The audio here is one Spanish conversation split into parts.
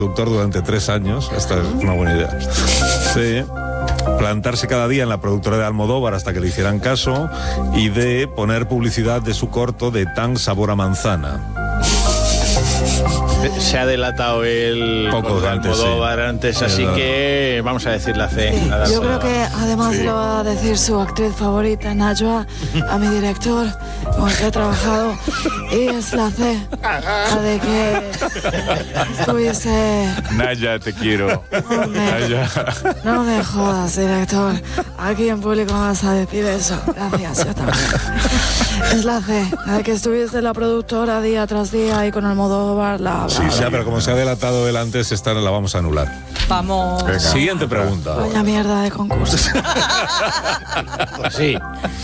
productor durante 3 años. Esta es una buena idea. C, plantarse cada día en la productora de Almodóvar hasta que le hicieran caso. Y D, poner publicidad de su corto de Tan sabor a manzana. Se ha delatado el poco antes, Almodóvar antes, así que vamos a decir la C. Sí, la yo creo que además lo va a decir su actriz favorita, Najwa, a mi director con el que he trabajado, y es la C, la de que estuviese... Naya, te quiero. Naya. No me jodas, director. Aquí en público me vas a decir eso. Gracias, yo también. Es la C, la de que estuviste la productora día tras día y con Almodóvar, Sí, pero como se ha delatado él antes, esta la vamos a anular. Vamos. Venga. Siguiente pregunta. Vaya mierda de concurso. Pues sí.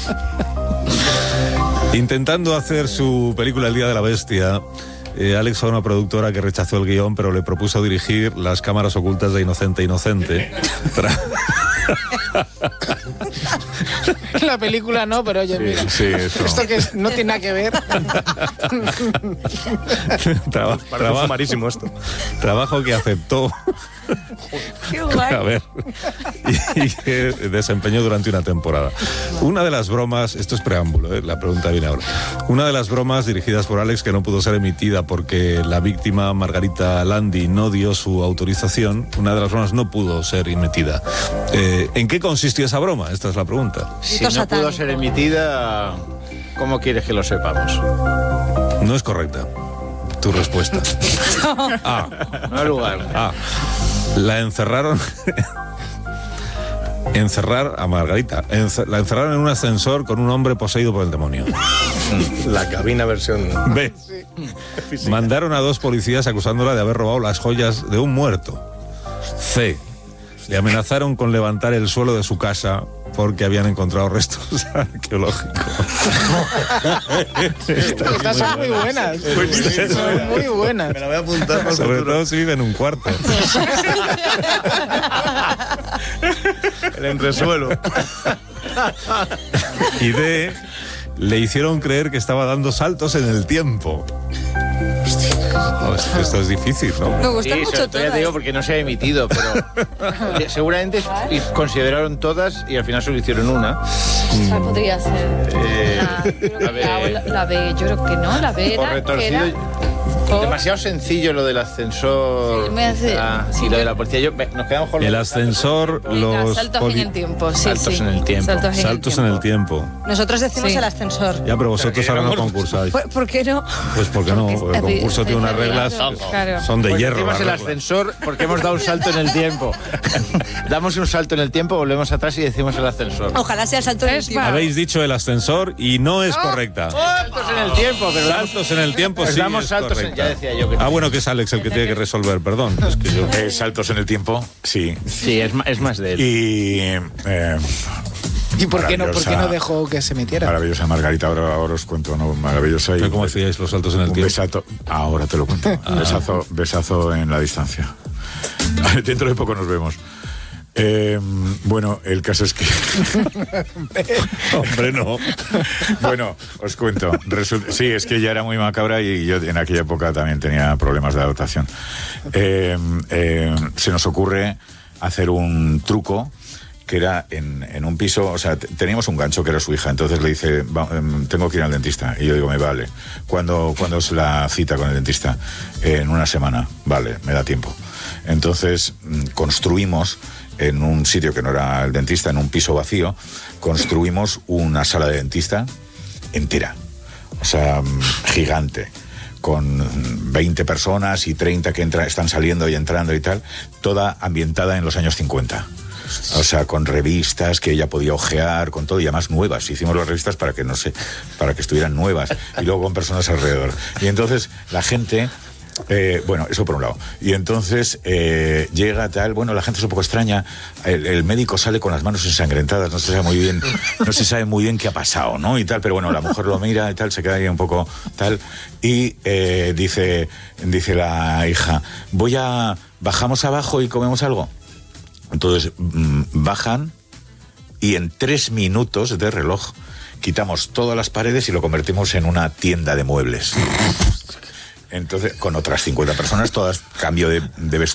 Intentando hacer su película El Día de la Bestia, Alex fue una productora que rechazó el guión, pero le propuso dirigir Las cámaras ocultas de Inocente Inocente. La película no, pero oye, mira, esto que no tiene nada que ver. Sumarísimo esto. Trabajo que aceptó. Qué guay. A ver, y que desempeñó durante una temporada. Una de las bromas, esto es preámbulo, la pregunta viene ahora. Una de las bromas dirigidas por Alex que no pudo ser emitida porque la víctima Margarita Landi no dio su autorización, una de las bromas no pudo ser emitida. ¿En qué consistió esa broma? Esta es la pregunta. Si no pudo ser emitida, ¿cómo quieres que lo sepamos? No es correcta tu respuesta. A. No hay lugar. A. La encerraron... Encerrar a Margarita. La encerraron en un ascensor con un hombre poseído por el demonio. La cabina versión... B. Mandaron a 2 policías acusándola de haber robado las joyas de un muerto. C. Le amenazaron con levantar el suelo de su casa porque habían encontrado restos arqueológicos. Estas son muy buenas. Son muy buenas. Me la voy a apuntar por Sobre futuro. todo si vive en un cuarto. El entresuelo. Y D. Le hicieron creer que estaba dando saltos en el tiempo. No, esto es difícil, ¿no? Me gusta Sí, mucho sobre todo todo. ya te digo porque no se ha emitido, pero seguramente consideraron todas y al final solo hicieron una. Esa podría ser. La B. Yo creo que no. La B Por era... retorcido. Demasiado sencillo lo del ascensor. Sí, me hace- y lo de la policía. Nos quedamos con El ascensor, los... saltos en el tiempo. Sí, Saltos sí. en el tiempo. Saltos en el tiempo. Nosotros decimos Sí. el ascensor. Ya, pero vosotros ahora no concursáis. ¿Por qué no? Pues porque no, porque el concurso tiene unas reglas, Claro. son de Pues hierro. decimos las el reglas. ascensor porque hemos dado un salto en el tiempo. Damos un salto en el tiempo, volvemos atrás y decimos el ascensor. Ojalá sea el salto del tiempo. Habéis dicho el ascensor y no es correcta. Saltos en el tiempo, pero Saltos en el tiempo, pues sí damos es saltos correcta. ya decía yo que Bueno, que es Alex el que tiene que resolver, perdón. Es que yo... Saltos en el tiempo, sí. sí, es más de él. ¿Y por qué no maravillosa- dejó que se metiera? Maravillosa Margarita, ahora os cuento, ¿no? Maravillosa. ¿Cómo hacíais los saltos en el Un tiempo? besazo, ahora te lo cuento. Besazo en la distancia. Dentro de poco nos vemos. Bueno, el caso es que... Hombre, no. Bueno, os cuento. Sí, es que ya era muy macabra y yo en aquella época también tenía problemas de adaptación. Se nos ocurre hacer un truco que era en un piso, o sea, teníamos un gancho que era su hija, entonces le dice, tengo que ir al dentista, y yo digo, me vale. ¿Cuándo es la cita con el dentista? En una semana, vale, me da tiempo. Entonces construimos en un sitio que no era el dentista, en un piso vacío, construimos una sala de dentista entera, o sea, gigante, con 20 personas y 30 que están saliendo y entrando y tal, toda ambientada en los años 50. O sea, con revistas que ella podía ojear, con todo, y además nuevas. Hicimos las revistas para que estuvieran nuevas, y luego con personas alrededor. Y entonces la gente... bueno, eso por un lado. Y entonces llega tal, bueno, la gente es un poco extraña, el médico sale con las manos ensangrentadas, no se sabe muy bien qué ha pasado, ¿no? Y tal, pero bueno, la mujer lo mira y tal, se queda ahí un poco tal, y dice la hija, bajamos abajo y comemos algo. Entonces bajan y en 3 minutos de reloj quitamos todas las paredes y lo convertimos en una tienda de muebles. Entonces, con otras 50 personas, todas cambio de vestuario.